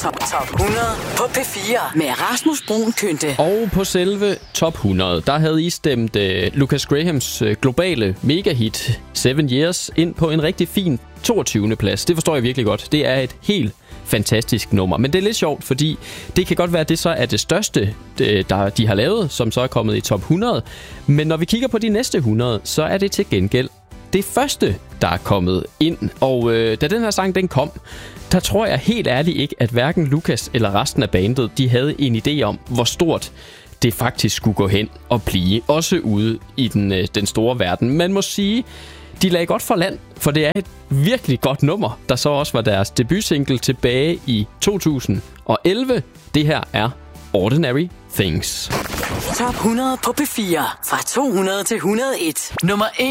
Top 100 på P4 med Rasmus Bruun-Kynte. Og på selve Top 100, der havde I stemt Lucas Grahams globale megahit 7 Years ind på en rigtig fin 22. plads. Det forstår jeg virkelig godt. Det er et helt fantastisk nummer. Men det er lidt sjovt, fordi det kan godt være, at det så er det største, de har lavet, som så er kommet i top 100. Men når vi kigger på de næste 100, så er det til gengæld det første, der er kommet ind. Og da den her sang den kom, der tror jeg helt ærligt ikke, at hverken Lucas eller resten af bandet, de havde en idé om, hvor stort det faktisk skulle gå hen og blive. Også ude i den store verden. Man må sige, de lagde godt for land, for det er et virkelig godt nummer, der så også var deres debutsingle tilbage i 2011. Det her er Ordinary Things. Top 100 på P4 fra 200 til 101. Nummer 1.